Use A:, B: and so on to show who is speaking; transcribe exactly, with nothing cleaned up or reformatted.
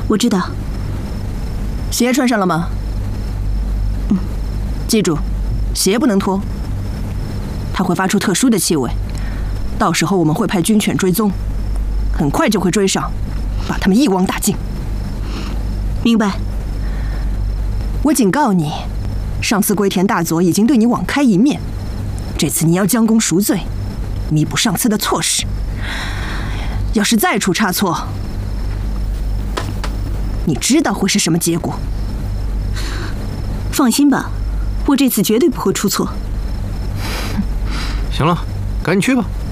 A: 我知道。
B: 鞋穿上了吗？嗯，记住，鞋不能脱，它会发出特殊的气味，到时候我们会派军犬追踪，很快就会追上，把他们一网打尽。
A: 明白。
B: 我警告你，上次龟田大佐已经对你网开一面，这次你要将功赎罪，弥补上次的错失。要是再出差错，你知道会是什么结果？
A: 放心吧，我这次绝对不会出错。
C: 行了，赶紧去吧。